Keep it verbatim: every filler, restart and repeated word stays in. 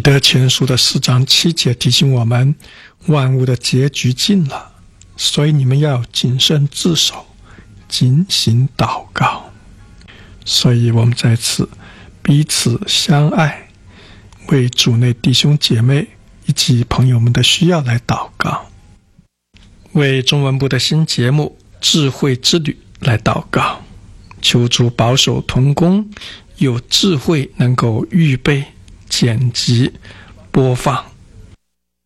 得前书的四章七节提醒我们，万物的结局近了，所以你们要谨慎自守，警醒祷告。所以我们在此彼此相爱，为主内弟兄姐妹以及朋友们的需要来祷告，为中文部的新节目智慧之旅来祷告，求主保守同工，有智慧能够预备、剪辑、播放